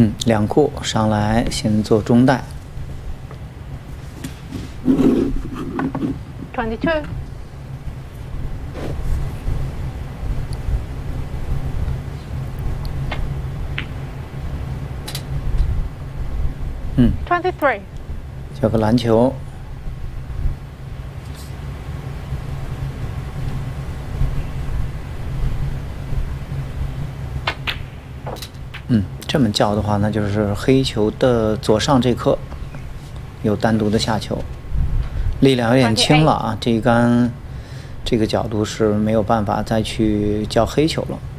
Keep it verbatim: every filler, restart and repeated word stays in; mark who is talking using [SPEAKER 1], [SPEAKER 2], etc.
[SPEAKER 1] 嗯，两库上来先做中带。
[SPEAKER 2] twenty-two。
[SPEAKER 1] 嗯
[SPEAKER 2] twenty-three。
[SPEAKER 1] 交个篮球。嗯，这么叫的话，那就是黑球的左上这颗有单独的下球，力量有点轻了啊！这一杆这个角度是没有办法再去叫黑球了。